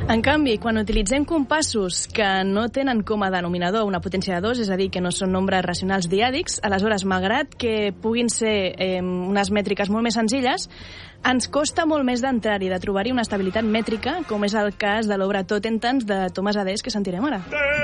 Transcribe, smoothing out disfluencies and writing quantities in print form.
En canvi, quan utilitzem compassos que no tenen com a denominador una potència de 2, és a dir, que no són nombres racionals diàdics, aleshores, malgrat que puguin ser unes mètriques molt més senzilles, ens costa molt més d'entrar-hi, de trobar-hi una estabilitat mètrica, com és el cas de l'obra Totentans de Thomas Adès, que sentirem ara.